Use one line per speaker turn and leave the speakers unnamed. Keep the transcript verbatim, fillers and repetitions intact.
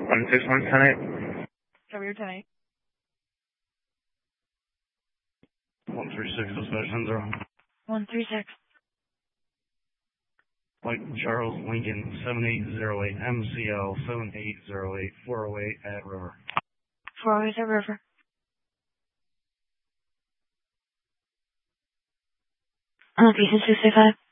one six one ten eight.
Cover your ten eight.
one three six, dispatch ten zero.
one three six.
Mike Charles Lincoln, seven eight zero eight, M C L seven eight zero eight, four oh eight at River.
four oh eight at River. Location two six five.